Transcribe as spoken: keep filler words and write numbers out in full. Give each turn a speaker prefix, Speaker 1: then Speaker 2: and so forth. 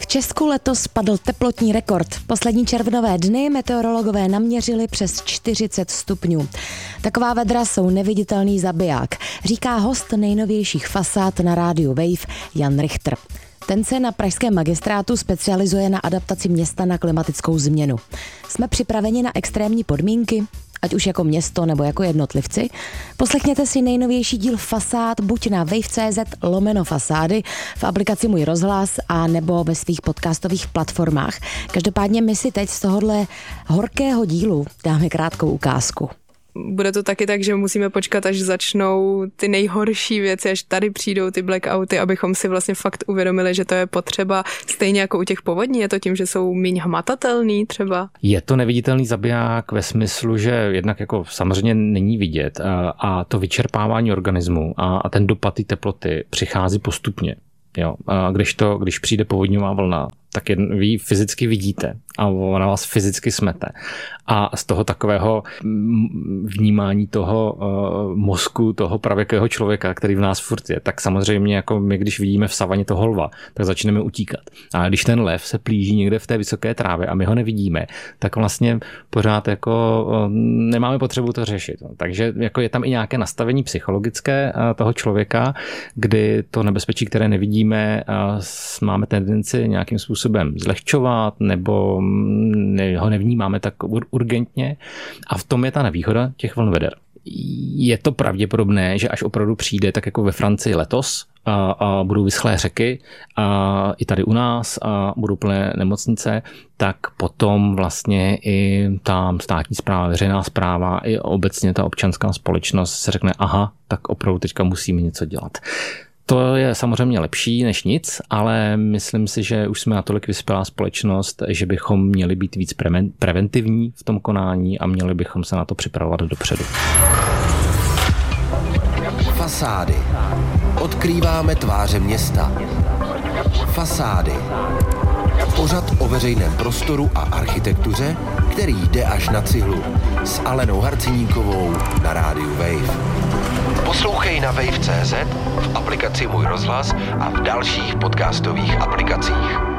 Speaker 1: Česku letos spadl teplotní rekord. Poslední červnové dny meteorologové naměřili přes čtyřicet stupňů. Taková vedra jsou neviditelný zabiják, říká host nejnovějších fasád na rádiu Wave Jan Richter. Ten se na pražském magistrátu specializuje na adaptaci města na klimatickou změnu. Jsme připraveni na extrémní podmínky, ať už jako město nebo jako jednotlivci? Poslechněte si nejnovější díl fasád buď na wave.cz lomeno fasády, v aplikaci Můj rozhlas a nebo ve svých podcastových platformách. Každopádně my si teď z tohohle horkého dílu dáme krátkou ukázku.
Speaker 2: Bude to taky tak, že musíme počkat, až začnou ty nejhorší věci, až tady přijdou ty blackouty, abychom si vlastně fakt uvědomili, že to je potřeba. Stejně jako u těch povodní, je to tím, že jsou míň hmatatelný třeba?
Speaker 3: Je to neviditelný zabiják ve smyslu, že jednak jako samozřejmě není vidět a, a to vyčerpávání organismu a, a ten dopad té teploty přichází postupně. Jo, a když, to, když přijde povodňová vlna, tak vy ji fyzicky vidíte a ona vás fyzicky smete. A z toho takového vnímání toho uh, mozku, toho pravěkého člověka, který v nás furt je, tak samozřejmě jako my, když vidíme v savaně toho lva, tak začneme utíkat. A když ten lev se plíží někde v té vysoké trávě a my ho nevidíme, tak vlastně pořád jako uh, nemáme potřebu to řešit. Takže jako je tam i nějaké nastavení psychologické uh, toho člověka, kdy to nebezpečí, které nevidíme, uh, máme tendenci nějakým způsobem způsobem zlehčovat nebo ho nevnímáme tak urgentně a v tom je ta nevýhoda těch vlnveder. Je to pravděpodobné, že až opravdu přijde, tak jako ve Francii letos, a, a budou vyschlé řeky a i tady u nás a budou plné nemocnice, tak potom vlastně i ta státní správa, veřejná správa i obecně ta občanská společnost se řekne, aha, tak opravdu teďka musíme něco dělat. To je samozřejmě lepší než nic, ale myslím si, že už jsme natolik vyspělá společnost, že bychom měli být víc pre- preventivní v tom konání a měli bychom se na to připravovat dopředu.
Speaker 4: Fasády. Odkrýváme tváře města. Fasády. Pořad o veřejném prostoru a architektuře, který jde až na cihlu. S Alenou Harciníkovou na rádiu Wave. Poslouchej na wave tečka cé zet, v aplikaci Můj rozhlas a v dalších podcastových aplikacích.